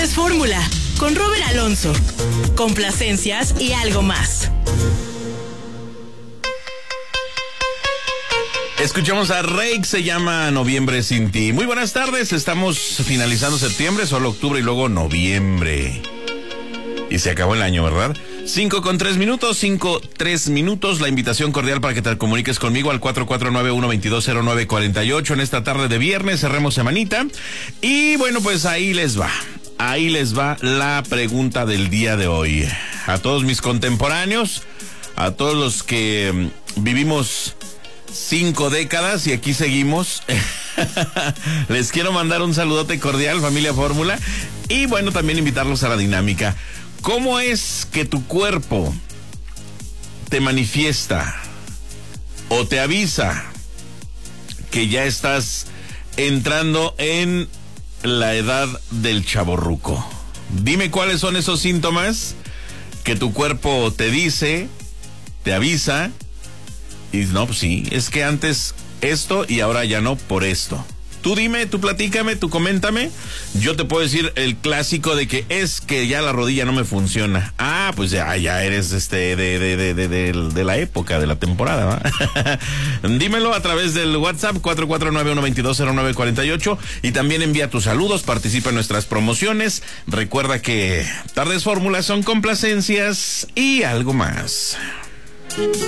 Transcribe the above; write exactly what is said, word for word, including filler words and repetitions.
Tardes Fórmula, con Robert Alonso. Complacencias y algo más. Escuchamos a Rake, se llama Noviembre sin ti. Muy buenas tardes, estamos finalizando septiembre, solo octubre y luego noviembre. Y se acabó el año, ¿verdad? Cinco con tres minutos, cinco, tres minutos. La invitación cordial para que te comuniques conmigo al cuatro cuatro nueve, uno dos dos, cero nueve cuatro ocho en esta tarde de viernes. Cerremos semanita. Y bueno, pues ahí les va. Ahí les va la pregunta del día de hoy. A todos mis contemporáneos, a todos los que vivimos cinco décadas y aquí seguimos, les quiero mandar un saludote cordial, familia Fórmula. Y bueno, también invitarlos a la dinámica. ¿Cómo es que tu cuerpo te manifiesta o te avisa que ya estás entrando en la edad del chavorruco? Dime cuáles son esos síntomas que tu cuerpo te dice, te avisa, y no, pues sí, es que antes esto y ahora ya no por esto. Tú dime, tú platícame, tú coméntame. Yo te puedo decir el clásico de que es que ya la rodilla no me funciona. Ah, pues ya, ya eres este de, de, de, de, de, de la época, de la temporada, ¿va? Dímelo a través del WhatsApp cuatro cuatro nueve, uno dos dos, cero nueve cuatro ocho y también envía tus saludos, participa en nuestras promociones. Recuerda que Tardes Fórmula son complacencias y algo más.